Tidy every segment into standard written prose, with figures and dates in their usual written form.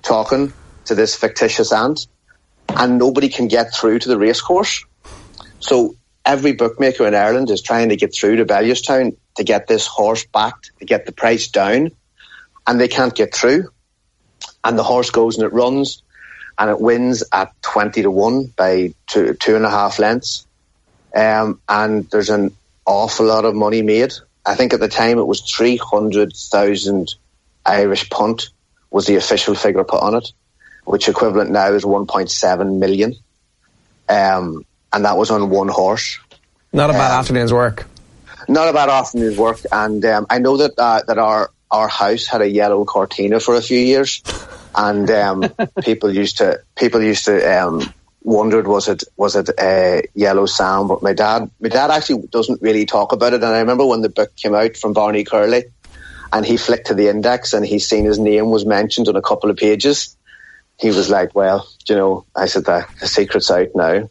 talking to this fictitious aunt, and nobody can get through to the racecourse. So every bookmaker in Ireland is trying to get through to Bellewstown to get this horse backed, to get the price down, and they can't get through. And the horse goes and it runs, and it wins at 20-1 by 2.5 lengths. And there's an awful lot of money made. I think at the time it was 300,000 Irish punt was the official figure put on it, which equivalent now is 1.7 million. And that was on one horse. Not a bad afternoon's work. Not a bad afternoon's work. And I know that that our house had a yellow Cortina for a few years, and people used to wondered was it a yellow sound. But my dad actually doesn't really talk about it. And I remember when the book came out from Barney Curley, and he flicked to the index and he seen his name was mentioned on a couple of pages. He was like, well, you know, I said, the secret's out now.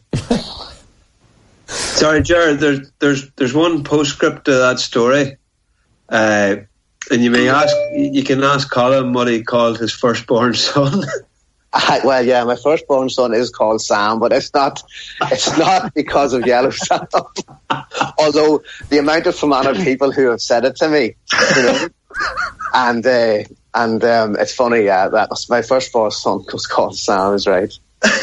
Sorry, Jared, there's one postscript to that story. And you can ask Colin what he called his firstborn son. Well, yeah, my firstborn son is called Sam, but it's not because of Yellow Sam. Although the amount of Fermanagh people who have said it to me, you know, and it's funny, that my firstborn son was called Sam, is right.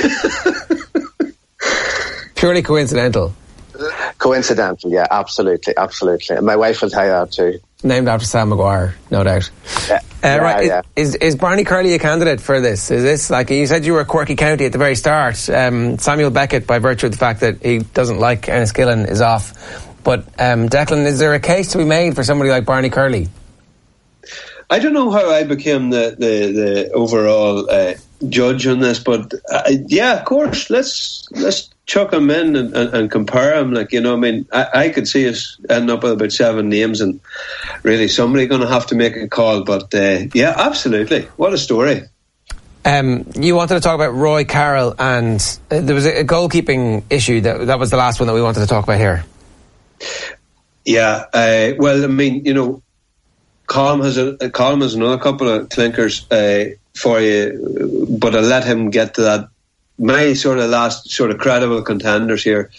Purely coincidental. Coincidental, yeah, absolutely. And my wife will tell you that too. Named after Sam Maguire, no doubt. Right, yeah. Is Barney Curley a candidate for this? Is this, like, you said you were Quirky County at the very start. Samuel Beckett, by virtue of the fact that he doesn't like Enniskillen, is off. But Declan, is there a case to be made for somebody like Barney Curley? I don't know how I became the overall judge on this, but yeah, of course, let's chuck him in and compare him. Like, you know, I mean, I could see us ending up with about 7 names, and really somebody going to have to make a call. But yeah, absolutely, what a story. You wanted to talk about Roy Carroll, and there was a goalkeeping issue that was the last one that we wanted to talk about here. Yeah, well, I mean, you know, Colm has another couple of clinkers for you, but I'll let him get to that. My sort of last sort of credible contenders here.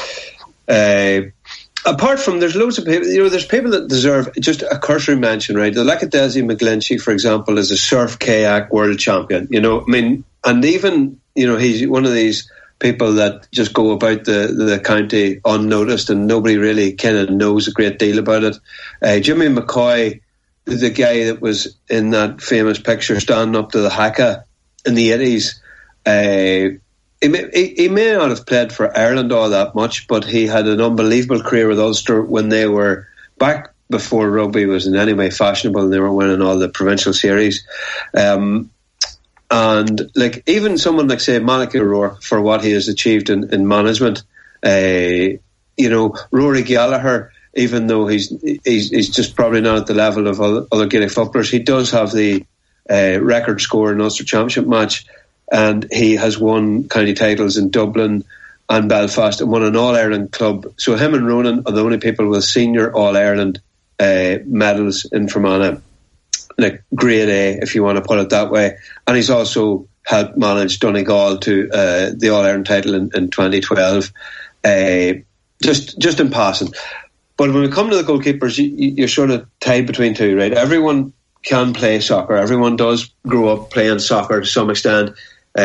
Apart from, there's loads of people, you know, there's people that deserve just a cursory mention, right? Like Desi McGlinchey, for example, is a surf kayak world champion. You know, I mean, and even, you know, he's one of these people that just go about the county unnoticed, and nobody really kind of knows a great deal about it. Jimmy McCoy, the guy that was in that famous picture standing up to the haka in the 80s, he may not have played for Ireland all that much, but he had an unbelievable career with Ulster when they were back before rugby was in any way fashionable, and they were winning all the provincial series. And like, even someone like, say, Malachy O'Rourke, for what he has achieved in management, you know, Rory Gallagher, even though he's just probably not at the level of other Gaelic footballers, he does have the record score in Ulster Championship match, and he has won county titles in Dublin and Belfast and won an All-Ireland club. So him and Ronan are the only people with senior All-Ireland medals in Fermanagh, like grade A, if you want to put it that way. And he's also helped manage Donegal to the All-Ireland title in 2012, just in passing. But when we come to the goalkeepers, you're sort of tied between two, right? Everyone can play soccer. Everyone does grow up playing soccer to some extent.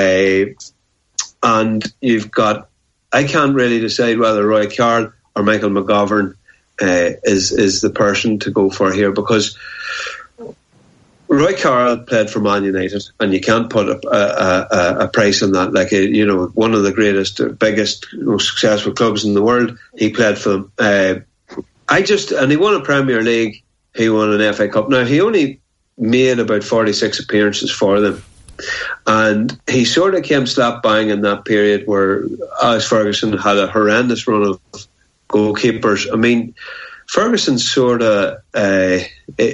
And you've got, I can't really decide whether Roy Carroll or Michael McGovern is the person to go for here, because Roy Carroll played for Man United, and you can't put a price on that. Like, you know, one of the greatest, biggest, most successful clubs in the world, he played for them. And he won a Premier League, he won an FA Cup. Now, he only made about 46 appearances for them, and he sort of came slap bang in that period where Alex Ferguson had a horrendous run of goalkeepers. I mean, Ferguson sort of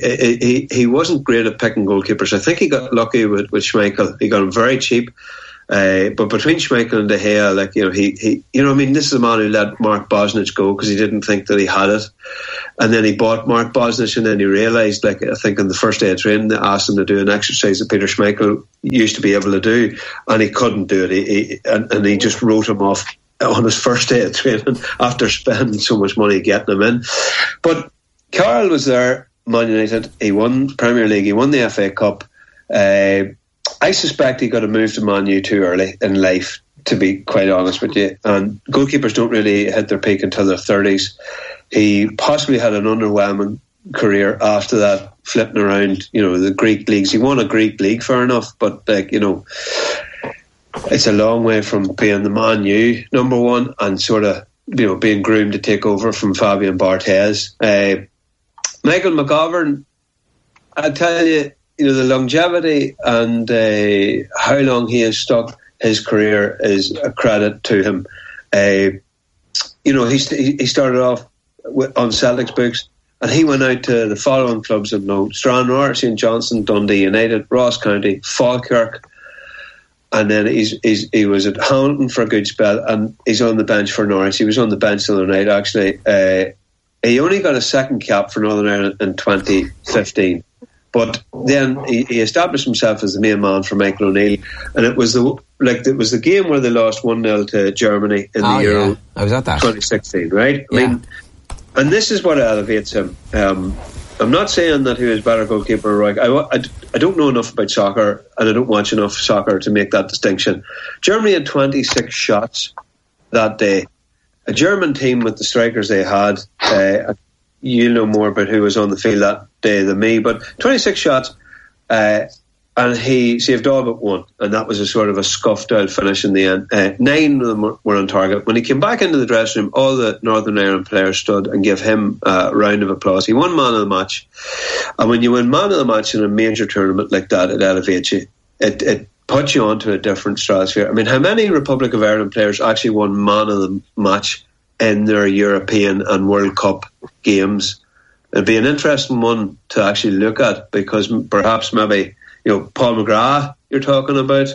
he wasn't great at picking goalkeepers. I think he got lucky with Schmeichel. He got him very cheap. But between Schmeichel and De Gea, like, you know, he this is a man who let Mark Bosnich go because he didn't think that he had it, and then he bought Mark Bosnich, and then he realised, like, I think on the first day of training, they asked him to do an exercise that Peter Schmeichel used to be able to do, and he couldn't do it. He just wrote him off on his first day of training after spending so much money getting him in. But Carroll was there, Man United. He won the Premier League. He won the FA Cup. I suspect he got a move to Man U too early in life, to be quite honest with you. And goalkeepers don't really hit their peak until their 30s. He possibly had an underwhelming career after that, flipping around, you know, the Greek leagues. He won a Greek league, fair enough, but, like, you know, it's a long way from being the Man U number one and sort of, you know, being groomed to take over from Fabian Barthez. Michael McGovern, I tell you, you know, the longevity and how long he has stuck his career is a credit to him. You know, he started off on Celtic's books, and he went out to the following clubs of note: Stranraer, St Johnstone, Dundee United, Ross County, Falkirk, and then he was at Hamilton for a good spell, and he's on the bench for Norwich. He was on the bench the other night, actually. He only got a second cap for Northern Ireland in 2015. But then he established himself as the main man for Michael O'Neill, and it was the game where they lost 1-0 to Germany in the Euro. Yeah. I was at that 2016, right? Yeah. I mean, and this is what elevates him. I'm not saying that he was a better goalkeeper. Right? I don't know enough about soccer, and I don't watch enough soccer to make that distinction. Germany had 26 shots that day. A German team with the strikers they had. You'll know more about who was on the field that day than me, but 26 shots, and he saved all but one, and that was a sort of a scuffed out finish in the end. 9 of them were on target. When he came back into the dressing room, all the Northern Ireland players stood and gave him a round of applause. He won man of the match, and when you win man of the match in a major tournament like that, it elevates you. It puts you onto a different stratosphere. I mean, how many Republic of Ireland players actually won man of the match in their European and World Cup games? It'd be an interesting one to actually look at, because perhaps maybe, you know, Paul McGrath you're talking about.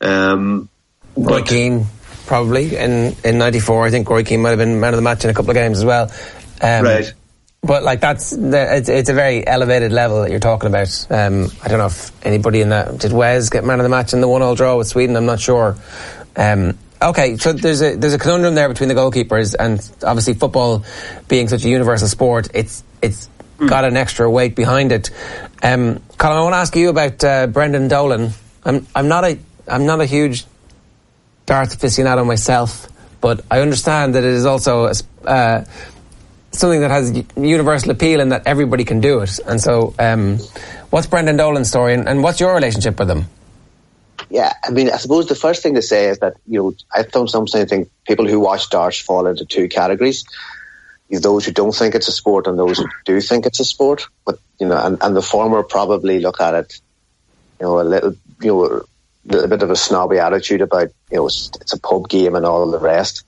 Roy Keane, probably, in 94. I think Roy Keane might have been man of the match in a couple of games as well. Right. But, like, it's a very elevated level that you're talking about. I don't know if anybody in that... Did Wes get man of the match in the 1-1 draw with Sweden? I'm not sure. Okay, so there's a conundrum there between the goalkeepers, and obviously football being such a universal sport, it's got an extra weight behind it. Colin, I want to ask you about Brendan Dolan. I'm not a huge darts aficionado myself, but I understand that it is also something that has universal appeal and that everybody can do it. And so, what's Brendan Dolan's story, and what's your relationship with him? Yeah, I mean, I suppose the first thing to say is that, you know, I've done something. I think people who watch darts fall into 2 categories: those who don't think it's a sport and those who do think it's a sport. But, you know, and the former probably look at it, you know, a little bit of a snobby attitude about, you know, it's a pub game and all the rest.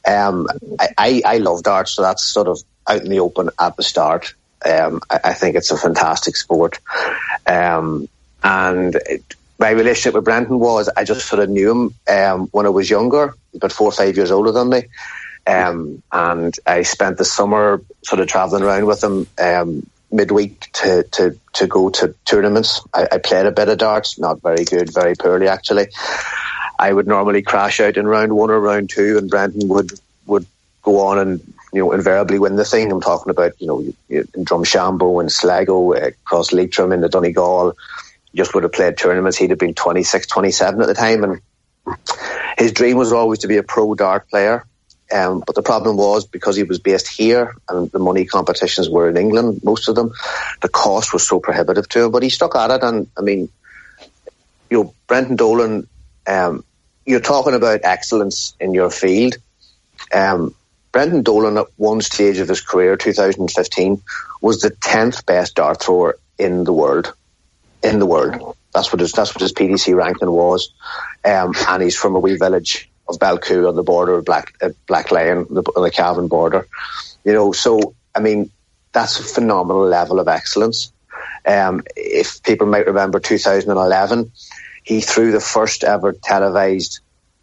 I love darts, so that's sort of out in the open at the start. I think it's a fantastic sport, and my relationship with Brendan was, I just sort of knew him when I was younger, about 4 or 5 years older than me. And I spent the summer sort of travelling around with him midweek to go to tournaments. I played a bit of darts, not very good, very poorly actually. I would normally crash out in round 1 or round 2, and Brendan would go on and, you know, invariably win the thing. I'm talking about, you know, in Drumshambo and Sligo, across Leitrim in the Donegal. Just would have played tournaments. He'd have been 26, 27 at the time, and his dream was always to be a pro dart player. But the problem was, because he was based here and the money competitions were in England, most of them, the cost was so prohibitive to him. But he stuck at it, and I mean, you know, Brendan Dolan, you're talking about excellence in your field. Brendan Dolan at one stage of his career, 2015, was the 10th best dart thrower in the world. That's what his PDC ranking was. And he's from a wee village of Belcoo on the border of Black Lion, on the Cavan border. You know, so, I mean, that's a phenomenal level of excellence. If people might remember 2011, he threw the first ever televised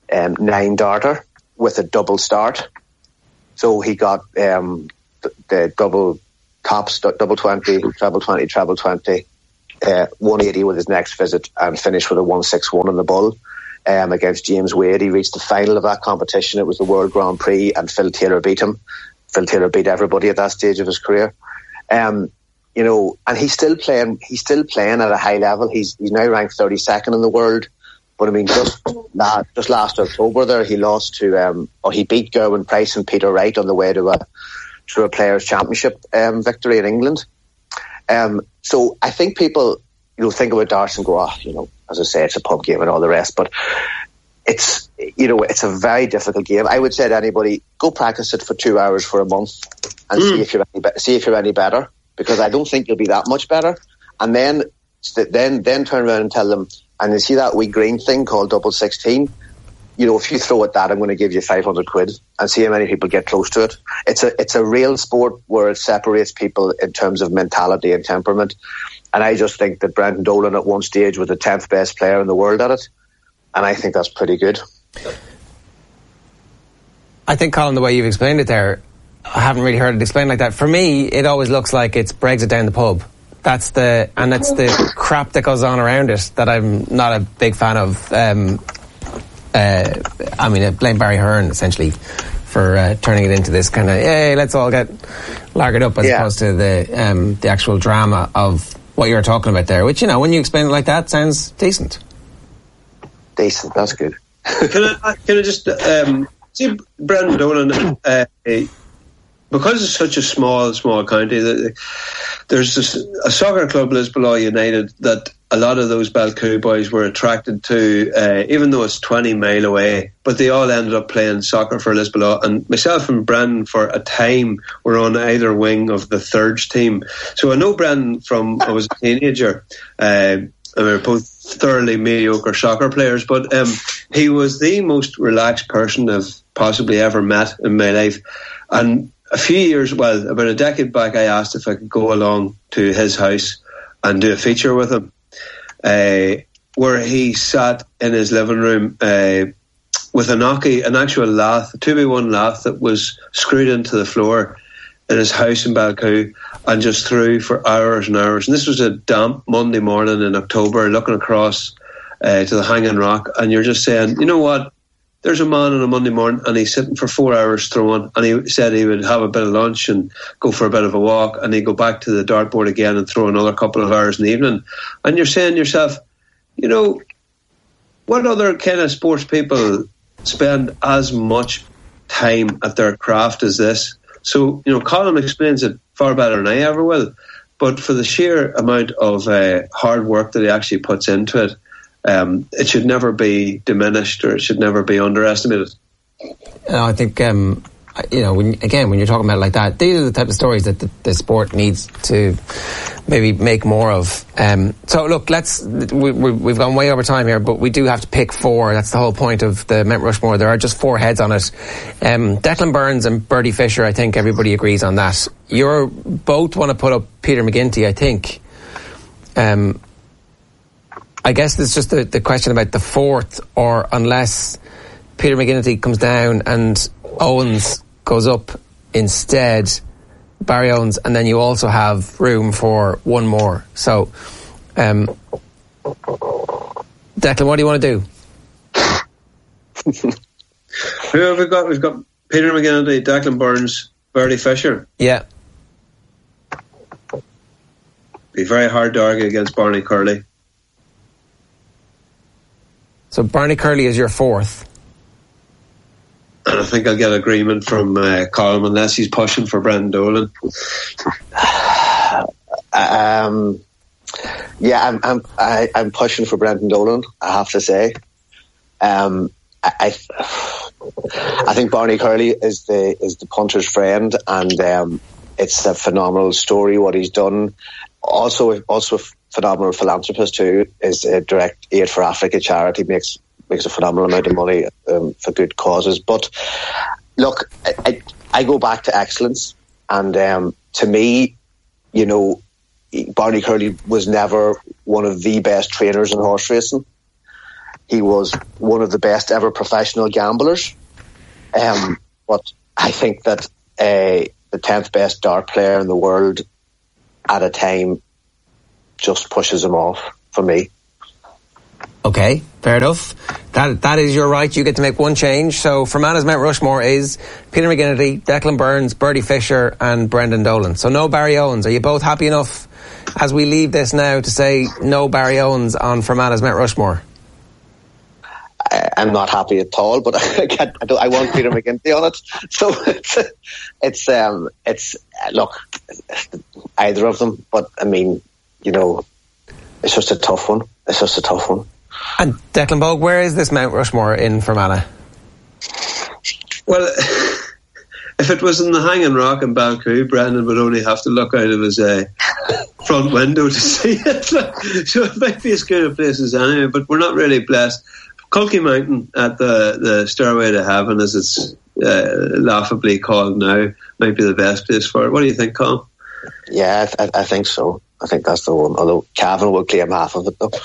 9 darter with a double start. So he got the double tops, double 20, treble 20, treble 20, 180 with his next visit, and finished with a 161 in the bull against James Wade. He reached the final of that competition. It was the World Grand Prix, and Phil Taylor beat him. Phil Taylor beat everybody at that stage of his career. And he's still playing at a high level. He's now ranked 32nd in the world. But I mean, just last October there, he lost to, he beat Gerwyn Price and Peter Wright on the way to a Players' Championship victory in England. So I think people, think about darts and go, as I say, it's a pub game and all the rest. But it's a very difficult game. I would say to anybody, go practice it for 2 hours for a month and see if you're any better, because I don't think you'll be that much better. And then turn around and tell them, and you see that wee green thing called double 16, if you throw at that, I'm going to give you 500 quid, and see how many people get close to it. It's a real sport where it separates people in terms of mentality and temperament. And I just think that Brendan Dolan at one stage was the 10th best player in the world at it. And I think that's pretty good. I think, Colin, the way you've explained it there, I haven't really heard it explained like that. For me, it always looks like it's Brexit down the pub. That's the crap that goes on around it that I'm not a big fan of. I blame Barry Hearn essentially for turning it into this kind of, hey, let's all get lagered up, as opposed to the actual drama of what you're talking about there, which, when you explain it like that, sounds decent. Decent, that's good. Can I just see Brendan Dolan? Because it's such a small county, there's a soccer club, Lisbon United, that a lot of those Balcoo boys were attracted to, even though it's 20 mile away, but they all ended up playing soccer for Lisbon. And myself and Brendan, for a time, were on either wing of the Thurge team. So I know Brendan from I was a teenager, and we were both thoroughly mediocre soccer players, but he was the most relaxed person I've possibly ever met in my life. And a few years, about a decade back, I asked if I could go along to his house and do a feature with him, where he sat in his living room with an actual lath, a 2x1 lath that was screwed into the floor in his house in Balcoo, and just threw for hours and hours. And this was a damp Monday morning in October, looking across to the Hanging Rock, and you're just saying, you know what? There's a man on a Monday morning and he's sitting for 4 hours throwing, and he said he would have a bit of lunch and go for a bit of a walk, and he'd go back to the dartboard again and throw another couple of hours in the evening. And you're saying to yourself, what other kind of sports people spend as much time at their craft as this? So, Colin explains it far better than I ever will. But for the sheer amount of hard work that he actually puts into it, it should never be diminished, or it should never be underestimated. I think, when you're talking about it like that, these are the type of stories that the sport needs to maybe make more of. So look, we've gone way over time here, but we do have to pick 4. That's the whole point of the Mount Rushmore. There are just 4 heads on it. Declan Burns and Bertie Fisher, I think everybody agrees on that. You both want to put up Peter McGinty, I think. I guess it's just the question about the 4th, or unless Peter McGinty comes down and Owens goes up instead, Barry Owens, and then you also have room for one more. So, Declan, what do you want to do? Who have we got? We've got Peter McGinty, Declan Burns, Bertie Fisher. Yeah. Be very hard to argue against Barney Curley. So Barney Curley is your 4th. And I think I'll get agreement from Colin, unless he's pushing for Brendan Dolan. I'm pushing for Brendan Dolan, I have to say. I think Barney Curley is the punter's friend, and it's a phenomenal story what he's done. Also a phenomenal philanthropist too. Is a Direct Aid for Africa charity, makes a phenomenal amount of money for good causes. But look, I go back to excellence, and to me, Barney Curley was never one of the best trainers in horse racing. he was one of the best ever professional gamblers. But I think that the 10th best dart player in the world at a time just pushes him off for me. Okay, fair enough. That is your right. You get to make one change. So Fermanagh's Mount Rushmore is Peter McGinnity, Declan Burns, Bertie Fisher and Brendan Dolan. So no Barry Owens. Are you both happy enough as we leave this now to say no Barry Owens on Fermanagh's Mount Rushmore? I'm not happy at all, but I want Peter McGinnity on it. So it's look, either of them. But I mean, you know, it's just a tough one. And Declan Bogue, where is this Mount Rushmore in Fermanagh? Well, if it was in the Hanging Rock in Balcoo, Brendan would only have to look out of his front window to see it. So it might be as good a place as anyway, but we're not really blessed. Culkey Mountain at the Stairway to Heaven, as it's laughably called now, might be the best place for it. What do you think, Colin? Yeah, I think so. I think that's the one, although Cavan will claim half of it though.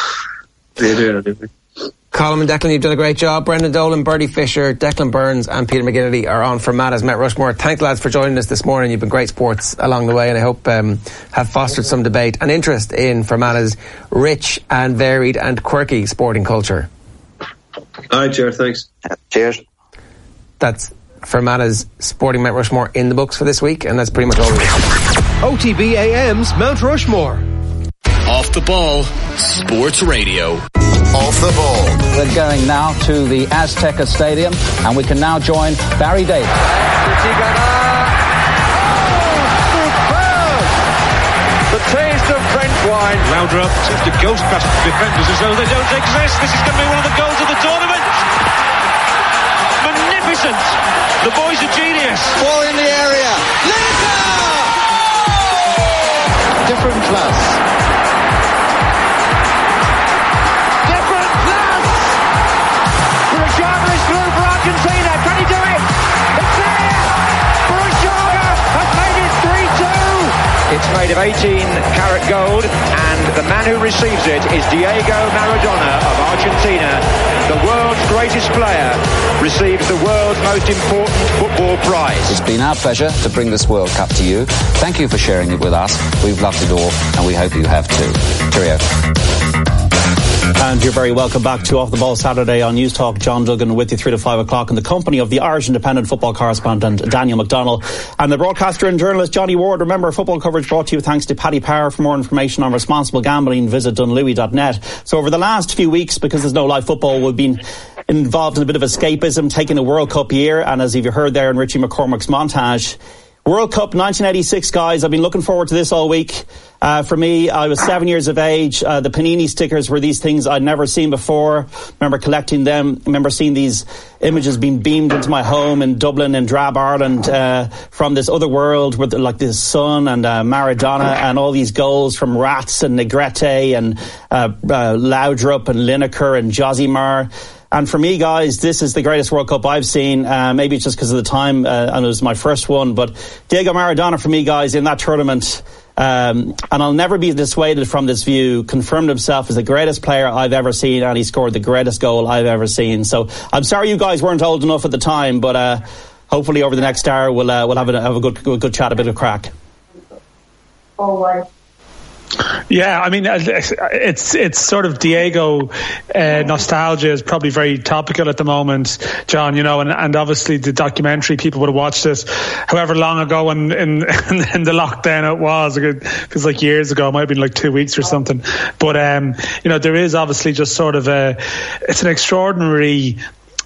Colin and Declan, you've done a great job. Brendan Dolan, Bertie Fisher, Declan Burns and Peter McGinnity are on Fermanagh's Mount Rushmore. Thank lads for joining us this morning. You've been great sports along the way, and I hope have fostered some debate and interest in Fermanagh's rich and varied and quirky sporting culture. All right, cheers, thanks. Cheers. That's Fermanagh's Sporting Mount Rushmore in the books for this week, and that's pretty much all we have. OTB AM's Mount Rushmore. Off the Ball, Sports Radio. Off the Ball. We're going now to the Azteca Stadium, and we can now join Barry Davis. The taste of French wine. Laudrup seems to ghost past defenders as though they don't exist. This is going to be one of the goals of the tournament. Magnificent. The boy's a genius. Ball in the area. Lineker! Different class. Different class. Burruchaga is through for Argentina. Can he do it? It's there. Burruchaga has made it 3-2. It's made of 18-karat gold, and the man who receives it is Diego Maradona of Argentina. The world's greatest player receives the world's most important football prize. It's been our pleasure to bring this World Cup to you. Thank you for sharing it with us. We've loved it all, and we hope you have too. Cheerio. And you're very welcome back to Off the Ball Saturday on News Talk. John Duggan with you 3 to 5 o'clock in the company of the Irish Independent football correspondent Daniel McDonnell and the broadcaster and journalist Johnny Ward. Remember, football coverage brought to you thanks to Paddy Power. For more information on responsible gambling, visit dunlewy.net. So over the last few weeks, because there's no live football, we've been involved in a bit of escapism, taking a World Cup year, and as you've heard there in Richie McCormick's montage, World Cup 1986, guys. I've been looking forward to this all week. For me, I was 7 years of age. The Panini stickers were these things I'd never seen before. Remember collecting them. Remember seeing these images being beamed into my home in Dublin in drab Ireland from this other world with like the sun and Maradona and all these goals from Rats and Negrete and Laudrup and Lineker and Josimar. And for me, guys, this is the greatest World Cup I've seen. Maybe it's just because of the time, and it was my first one. But Diego Maradona, for me, guys, in that tournament, and I'll never be dissuaded from this view, confirmed himself as the greatest player I've ever seen, and he scored the greatest goal I've ever seen. So I'm sorry you guys weren't old enough at the time, but hopefully over the next hour we'll have a good chat, a bit of crack. All right. Yeah, I mean, it's sort of Diego nostalgia is probably very topical at the moment, John, you know, and obviously the documentary, people would have watched it however long ago in the lockdown it was. It was like years ago, it might have been like 2 weeks or something. But, you know, there is obviously just sort of it's an extraordinary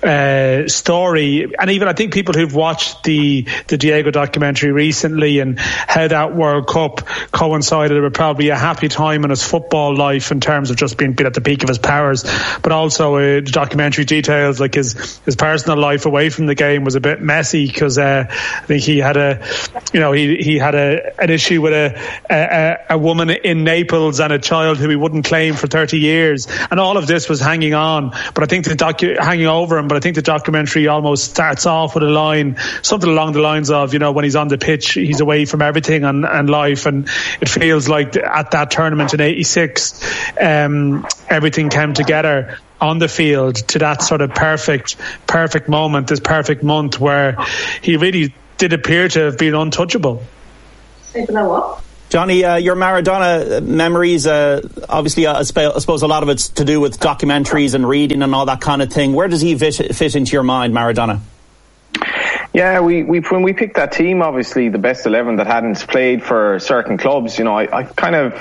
story, and even I think people who've watched the Diego documentary recently and how that World Cup coincided with probably a happy time in his football life in terms of just being at the peak of his powers, but also the documentary details like his personal life away from the game was a bit messy because I think he had he had an issue with a woman in Naples and a child who he wouldn't claim for 30 years, and all of this was hanging on, but I think hanging over him but I think the documentary almost starts off with a line, something along the lines of, when he's on the pitch, he's away from everything and life, and it feels like at that tournament in '86, everything came together on the field to that sort of perfect moment, this perfect month where he really did appear to have been untouchable. Johnny, your Maradona memories, obviously, I suppose a lot of it's to do with documentaries and reading and all that kind of thing. Where does he fit into your mind, Maradona? Yeah, we when we picked that team, obviously the best 11 that hadn't played for certain clubs, I kind of,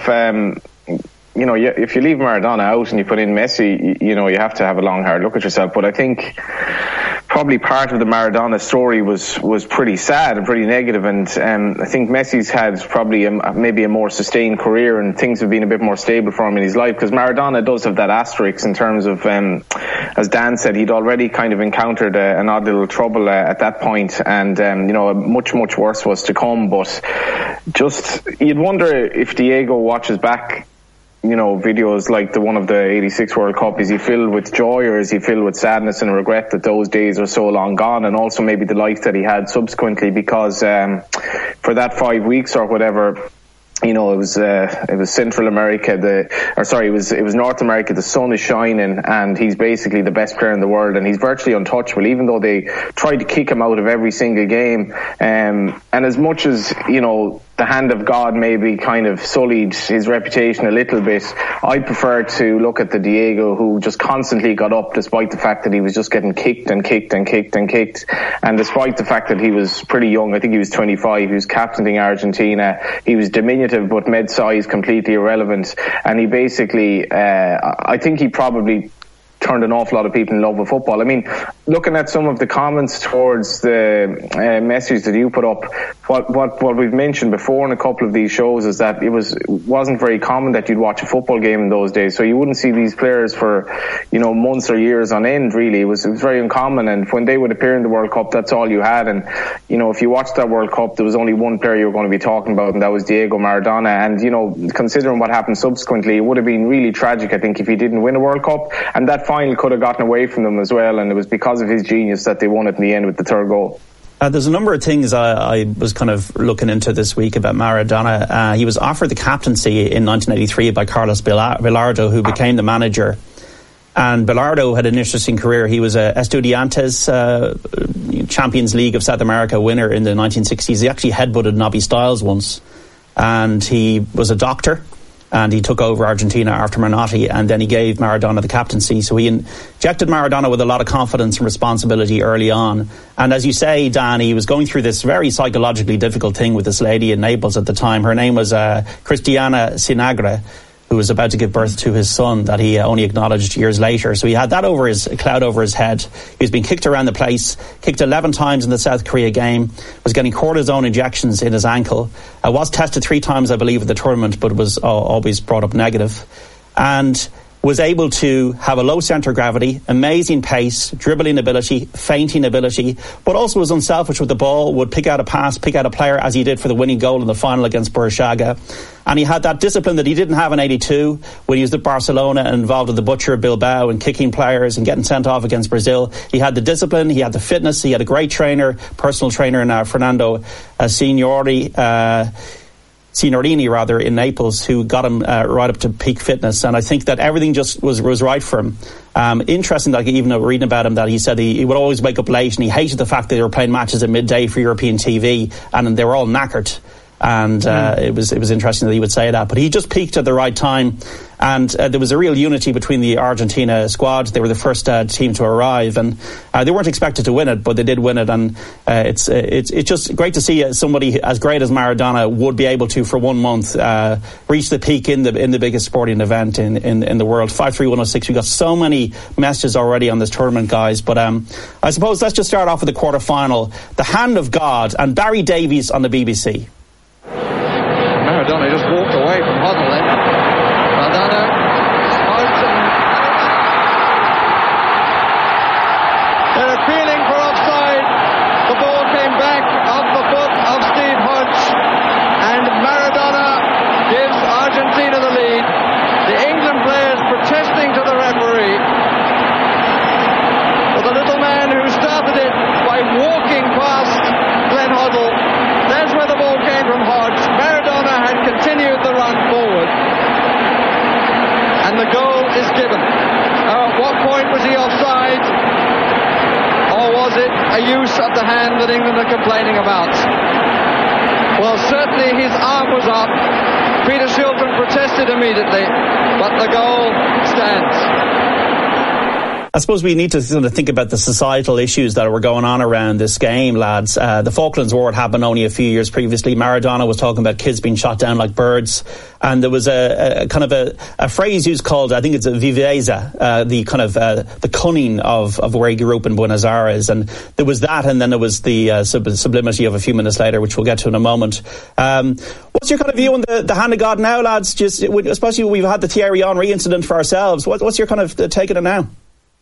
if you leave Maradona out and you put in Messi, you have to have a long, hard look at yourself. But I think probably part of the Maradona story was pretty sad and pretty negative, and I think Messi's had probably maybe a more sustained career, and things have been a bit more stable for him in his life, because Maradona does have that asterisk in terms of, as Dan said, he'd already kind of encountered an odd little trouble at that point, and much worse was to come. But just, you'd wonder if Diego watches back videos like the one of the '86 World Cup, is he filled with joy, or is he filled with sadness and regret that those days are so long gone, and also maybe the life that he had subsequently, because for that 5 weeks or whatever, it was Central America, it was North America, the sun is shining, and he's basically the best player in the world, and he's virtually untouchable, even though they tried to kick him out of every single game, and as much as the hand of God maybe kind of sullied his reputation a little bit, I prefer to look at the Diego who just constantly got up despite the fact that he was just getting kicked and kicked and kicked and kicked, and despite the fact that he was pretty young, I think he was 25, he was captaining Argentina, he was diminutive but med-size completely irrelevant, and he basically, I think he probably turned an awful lot of people in love with football. I mean, looking at some of the comments towards the message that you put up, what we've mentioned before in a couple of these shows is that it wasn't very common that you'd watch a football game in those days, so you wouldn't see these players for months or years on end. Really, it was very uncommon, and when they would appear in the World Cup, that's all you had. And if you watched that World Cup, there was only one player you were going to be talking about, and that was Diego Maradona. And considering what happened subsequently, it would have been really tragic, I think, if he didn't win a World Cup, and that final could have gotten away from them as well, and it was because of his genius that they won it in the end with the third goal. There's a number of things I was kind of looking into this week about Maradona. He was offered the captaincy in 1983 by Carlos Bilardo, who became the manager. And Bilardo had an interesting career. He was a Estudiantes Champions League of South America winner in the 1960s. He actually headbutted Nobby Stiles once. And he was a doctor. And he took over Argentina after Menotti, and then he gave Maradona the captaincy. So he injected Maradona with a lot of confidence and responsibility early on. And as you say, Dan, he was going through this very psychologically difficult thing with this lady in Naples at the time. Her name was Cristiana Sinagre, who was about to give birth to his son that he only acknowledged years later. So he had that cloud over his head. He was being kicked around the place, kicked 11 times in the South Korea game, was getting cortisone injections in his ankle, was tested 3 times, I believe, at the tournament, but was always brought up negative, and was able to have a low centre of gravity, amazing pace, dribbling ability, feinting ability, but also was unselfish with the ball, would pick out a pass, pick out a player, as he did for the winning goal in the final against Burruchaga. And he had that discipline that he didn't have in '82 when he was at Barcelona and involved with the butcher of Bilbao and kicking players and getting sent off against Brazil. He had the discipline, he had the fitness, he had a great trainer, personal trainer in Fernando Signorini in Naples, who got him right up to peak fitness, and I think that everything just was right for him. Interesting, like even reading about him, that he said he would always wake up late, and he hated the fact that they were playing matches at midday for European TV, and they were all knackered. And it was interesting that he would say that, but he just peaked at the right time. And there was a real unity between the Argentina squad. They were the first team to arrive, and they weren't expected to win it, but they did win it. And it's just great to see somebody as great as Maradona would be able to, for 1 month, reach the peak in the biggest sporting event in the world. 53106. We got so many messages already on this tournament, guys. But I suppose let's just start off with the quarter final. The Hand of God and Barry Davies on the BBC. Maradona just walked away from Hoddle then. Maradona smoked, and they're appealing for offside. The ball came back off the foot of Steve Hodge, and Maradona gives Argentina the lead. The England players protesting to the referee. But the little given. At what point was he offside? Or was it a use of the hand that England are complaining about? Well, certainly his arm was up. Peter Shilton protested immediately, but the goal stands. I suppose we need to sort of think about the societal issues that were going on around this game, lads. The Falklands War had happened only a few years previously. Maradona was talking about kids being shot down like birds. And there was a kind of a phrase used called, I think it's a viveza, the kind of the cunning of where he grew up in Buenos Aires. And there was that, and then there was the sublimity of a few minutes later, which we'll get to in a moment. What's your kind of view on the hand of God now, lads? Just especially we've had the Thierry Henry incident for ourselves. What's your kind of take on it now?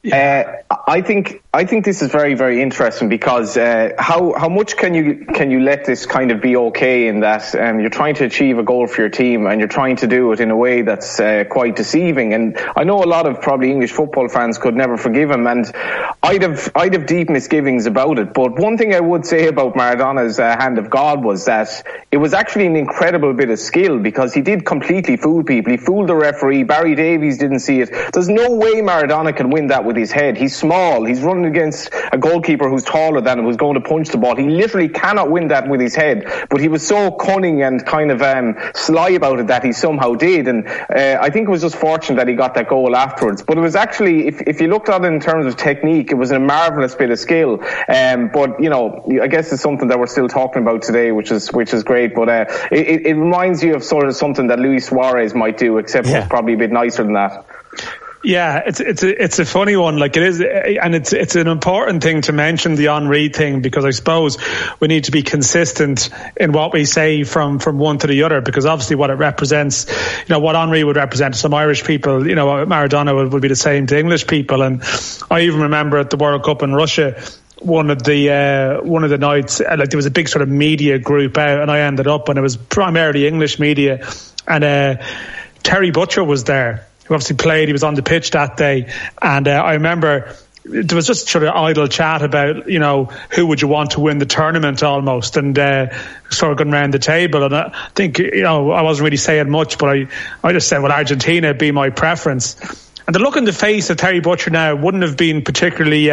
I think this is very, very interesting because how much can you let this kind of be okay in that you're trying to achieve a goal for your team and you're trying to do it in a way that's quite deceiving. And I know a lot of probably English football fans could never forgive him, and I'd have deep misgivings about it. But one thing I would say about Maradona's hand of God was that it was actually an incredible bit of skill, because he did completely fool people. He fooled the referee. Barry Davies didn't see it. There's no way Maradona can win that with his head. He's small. He's running against a goalkeeper who's taller than him, who's going to punch the ball. He literally cannot win that with his head. But he was so cunning and kind of sly about it that he somehow did. And I think it was just fortunate that he got that goal afterwards. But it was actually, if you looked at it in terms of technique, it was a marvellous bit of skill. But, you know, I guess it's something that we're still talking about today, which is great. But it reminds you of sort of something that Luis Suarez might do, except it's probably a bit nicer than that. Yeah, it's a funny one. Like, it is, and it's an important thing to mention, the Henry thing, because I suppose we need to be consistent in what we say from one to the other, because obviously what it represents, you know, what Henry would represent to some Irish people, you know, Maradona would be the same to English people. And I even remember at the World Cup in Russia, one of the nights, like, there was a big sort of media group out, and I ended up, and it was primarily English media, and Terry Butcher was there, who obviously played. He was on the pitch that day, and I remember there was just sort of idle chat about, you know, who would you want to win the tournament almost, and sort of going around the table, and I think, you know, I wasn't really saying much, but I just said, well, Argentina be my preference. And the look in the face of Terry Butcher now wouldn't have been particularly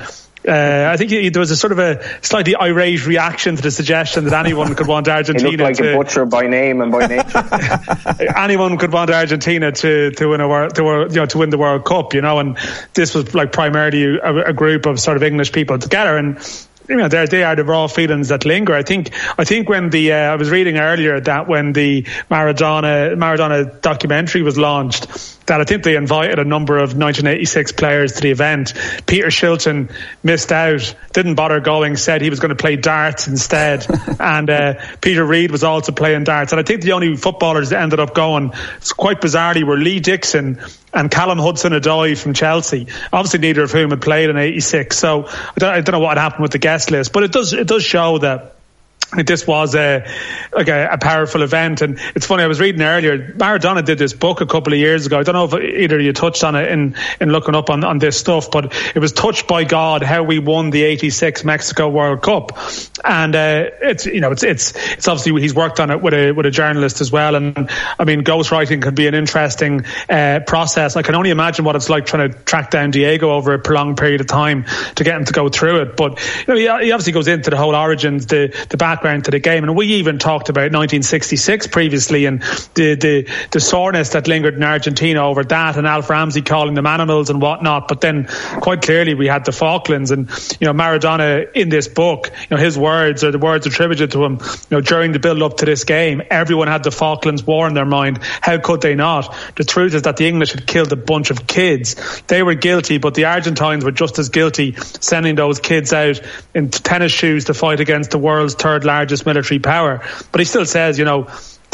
I think there was a sort of a slightly irate reaction to the suggestion that anyone could want Argentina. He looked like a butcher by name and by nature. Anyone could want Argentina to win to win the World Cup, you know. And this was like primarily a group of sort of English people together, and you know, they are the raw feelings that linger. I think when I was reading earlier that when the Maradona documentary was launched, that I think they invited a number of 1986 players to the event. Peter Shilton missed out, didn't bother going, said he was going to play darts instead. And Peter Reid was also playing darts. And I think the only footballers that ended up going, quite bizarrely, were Lee Dixon and Callum Hudson-Odoi from Chelsea. Obviously neither of whom had played in 86. So I don't know what had happened with the guest list, but it does show that this was a powerful event. And it's funny, I was reading earlier, Maradona did this book a couple of years ago. I don't know if either of you touched on it in looking up on this stuff, but it was Touched by God, How We Won the 86 Mexico World Cup. And it's obviously he's worked on it with a journalist as well. And I mean, ghostwriting can be an interesting process. I can only imagine what it's like trying to track down Diego over a prolonged period of time to get him to go through it. But you know, he obviously goes into the whole origins, the background to the game, and we even talked about 1966 previously, and the soreness that lingered in Argentina over that, and Alf Ramsey calling them animals and whatnot. But then quite clearly we had the Falklands, and you know, Maradona in this book, you know, his words, or the words attributed to him, you know, during the build up to this game, everyone had the Falklands War in their mind. How could they not? The truth is that the English had killed a bunch of kids. They were guilty, but the Argentines were just as guilty, sending those kids out in tennis shoes to fight against the world's third largest military power. But he still says, you know,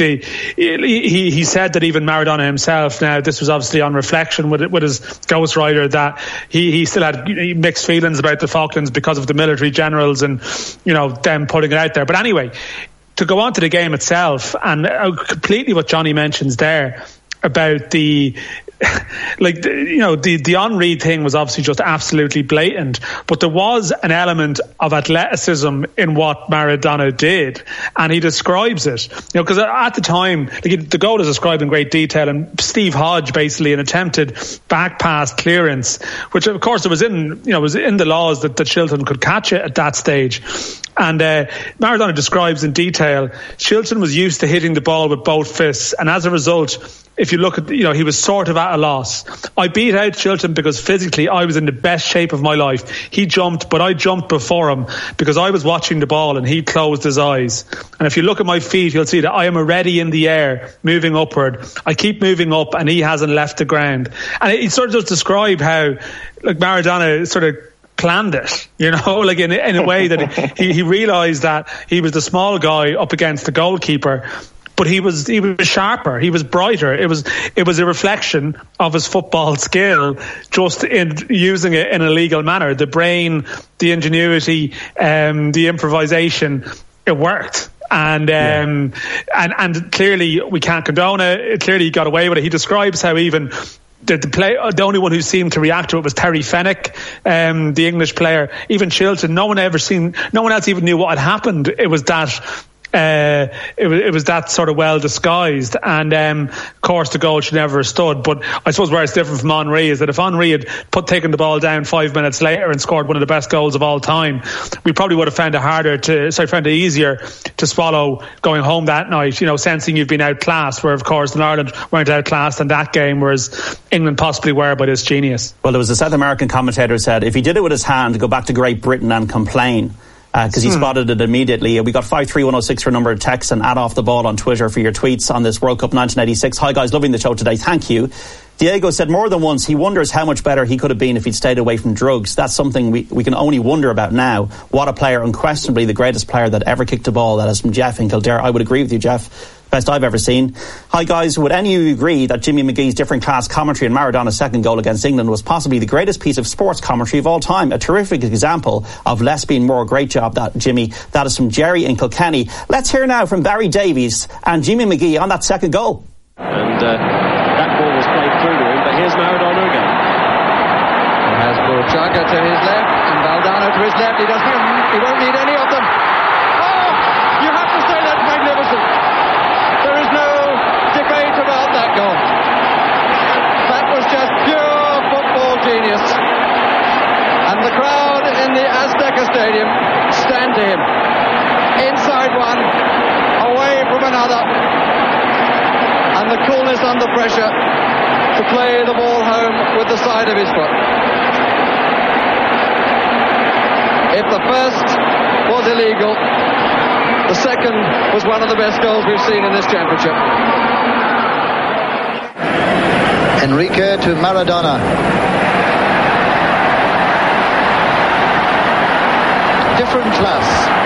he said that even Maradona himself, now this was obviously on reflection with his ghostwriter, that he still had mixed feelings about the Falklands because of the military generals and, you know, them putting it out there. But anyway, to go on to the game itself, and completely what Johnny mentions there about the like, the Henry thing was obviously just absolutely blatant, but there was an element of athleticism in what Maradona did, and he describes it, because at the time, the goal is described in great detail, and Steve Hodge basically an attempted back pass clearance, which of course it was in the laws that Shilton could catch it at that stage. And Maradona describes in detail, Shilton was used to hitting the ball with both fists, and as a result, if you look at, he was sort of at a loss. I beat out Shilton because physically I was in the best shape of my life. He jumped, but I jumped before him because I was watching the ball and he closed his eyes. And if you look at my feet, you'll see that I am already in the air, moving upward. I keep moving up and he hasn't left the ground. And it sort of does describe how, like, Maradona sort of planned it, in a way that he realised that he was the small guy up against the goalkeeper. But he was sharper, he was brighter. It was a reflection of his football skill, just in using it in a legal manner. The brain, the ingenuity, the improvisation, it worked. And clearly we can't condone it. Clearly he got away with it. He describes how even the only one who seemed to react to it was Terry Fenwick, the English player. Even Shilton, no one else even knew what had happened. It was that. It was that sort of well disguised, and of course the goal should never have stood. But I suppose where it's different from Henry is that if Henry had taken the ball down 5 minutes later and scored one of the best goals of all time, we probably would have found it easier to swallow going home that night, sensing you've been outclassed, where of course in Ireland weren't outclassed in that game, whereas England possibly were by this genius. Well, there was a South American commentator who said if he did it with his hand, go back to Great Britain and complain. Because he spotted it immediately. We got 53106 for a number of texts, and add off the ball on Twitter for your tweets on this World Cup 1986. Hi guys, loving the show today. Thank you. Diego said more than once he wonders how much better he could have been if he'd stayed away from drugs. That's something we can only wonder about now. What a player, unquestionably the greatest player that ever kicked a ball. That is from Jeff in Kildare. I would agree with you, Jeff. Best I've ever seen. Hi guys, would any of you agree that Jimmy McGee's different class commentary in Maradona's second goal against England was possibly the greatest piece of sports commentary of all time? A terrific example of less being more. Great job, that Jimmy. That is from Jerry in Kilkenny. Let's hear now from Barry Davies and Jimmy McGee on that second goal. And that ball was played through to him, but here's Maradona again. He has Burruchaga to his left and Valdano to his left. He won't need any of them. Oh, you have to say that's magnificent. There is no debate about that goal. That was just pure football genius. And the crowd in the Azteca Stadium stand to him. Inside one, away from another. And the coolness under pressure to play the ball home with the side of his foot. If the first was illegal, the second was one of the best goals we've seen in this championship. Enrique to Maradona. Different class.